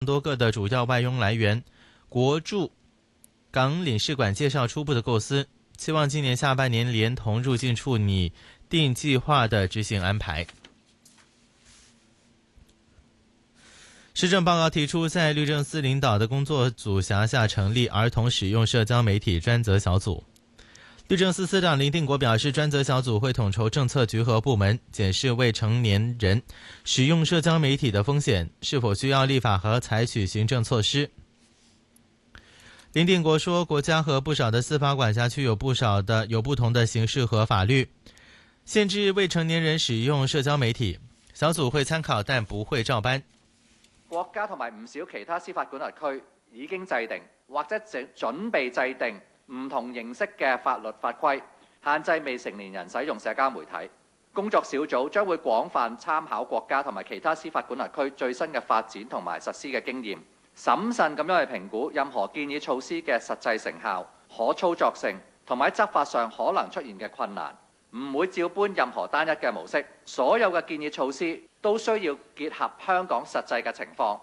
多个的主要外佣来源。国驻港领事馆介绍初步的构思，期望今年下半年连同入境处拟定计划的执行安排。施政报告提出，在律政司领导的工作组辖下成立儿童使用社交媒体专责小组。律政司司长林定国表示，专责小组会统筹政策局和部门，检视未成年人使用社交媒体的风险，是否需要立法和采取行政措施。林定国说，国家和不少的司法管辖区有不同的形式和法律限制未成年人使用社交媒体，小組會參考但不會照搬。 國家同埋唔少其他司法管轄區已經制定或者準備制定唔同形式嘅法律法規，限制未成年人使用社交媒體。工作小組將會廣泛參考國家同埋其他司法管轄區最新嘅發展同埋實施嘅經驗，審慎咁樣去評估任何建議措施嘅實際成效、可操作性同埋執法上可能出現嘅困難，唔會照搬任何單一嘅模式。所有嘅建議措施都需要結合香港實際嘅情況。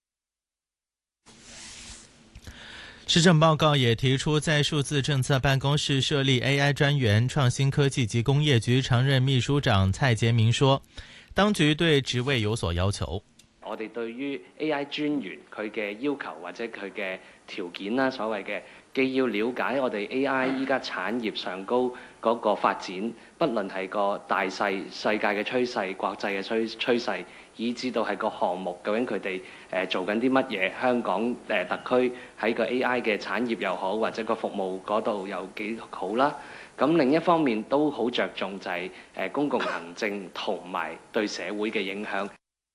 施政報告也提出，在數字政策辦公室設立 AI 專員。創新科技及工業局常任秘書長蔡傑明說，當局對職位有所要求。 我哋對於 AI 專員佢嘅要求或者佢嘅條件啦，所謂嘅既要了解我哋 AI 依家產業上高嗰個發展，不論係個大勢、世界嘅趨勢、國際嘅趨勢，以至到係個項目究竟佢哋做緊啲乜嘢，香港特區喺個 AI 嘅產業又好，或者個服務嗰度有幾好啦。咁另一方面都好着重就係公共行政同埋對社會嘅影響。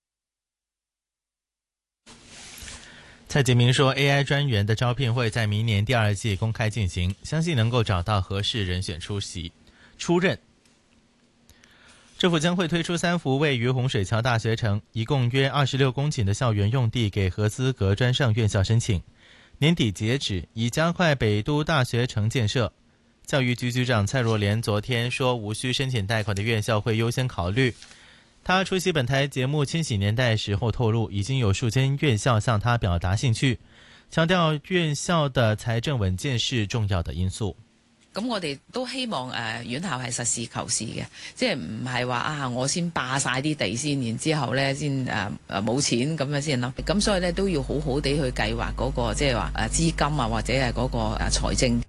蔡傑明說 ，AI 專員的招聘會在明年第二季公開進行，相信能夠找到合適人選出任。政府將會推出3幅位於洪水橋大學城，一共約26公頃的校園用地給合資格專上院校申請，年底截止，以加快北都大學城建設。教育局局長蔡若蓮昨天說，無需申請貸款的院校會優先考慮。他出席本台節目《千禧年代》時候透露，已經有數間院校向他表達興趣，強調院校的財政穩健是重要的因素。 咁我哋都希望院校係實事求是嘅，即係唔係話我先霸晒啲地先，然之後咧先冇錢咁樣先諗。咁所以咧都要好好地去計劃嗰個即係話資金啊，或者係嗰個財政。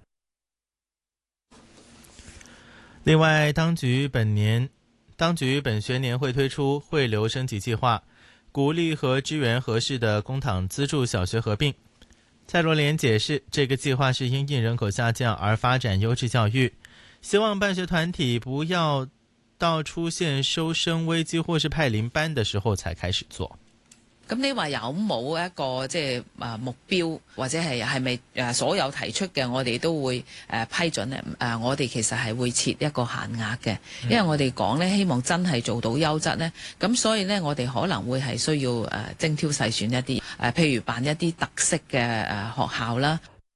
另外，當局本學年會推出匯流升級計劃，鼓勵和支援合適的公帑資助小學合併。蔡若蓮解釋，這個計劃是因應人口下降而發展優質教育，希望辦學團體不要到出現收生危機或是派零班的時候才開始做。 咁你話有冇一個即係目標，或者係咪所有提出嘅我哋都會批准咧？我哋其實係會設一個限額嘅，因為我哋講咧希望真係做到優質咧，咁所以咧我哋可能會係需要精挑細選一啲譬如辦一啲特色嘅學校啦。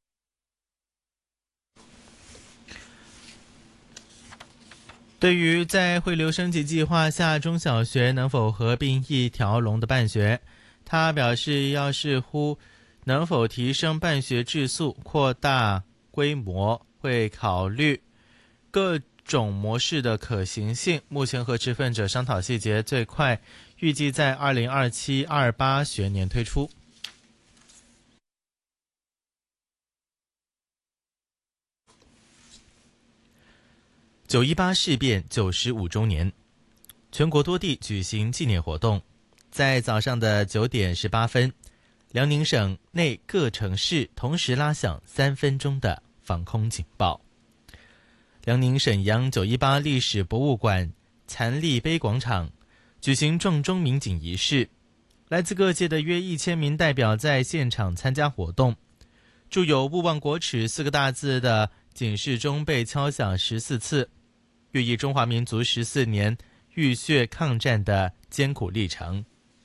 對於在匯流升級計劃下中小學能否合併一條龍的辦學，他表示要視乎能否提升辦學質素、擴大規模，會考慮各種模式的可行性。目前和持份者商討細節，最快預計在2027-28學年推出。918事變95周年，全國多地舉行紀念活動。在早上的9點18分，遼寧省內各城市同時拉響3分鐘的防空警報。遼寧瀋陽918歷史博物館殘立碑廣場舉行撞鐘鳴警儀式，來自各界的約1000名代表在現場參加活動。著有勿忘國恥4個大字的警示鐘被敲響14次，寓意中華民族14年浴血抗戰的艱苦歷程。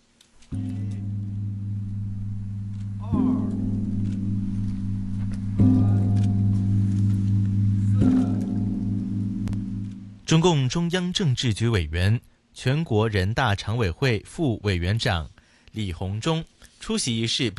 中共中央政治局委員、全國人大常委會副委員長李鴻忠出席仪式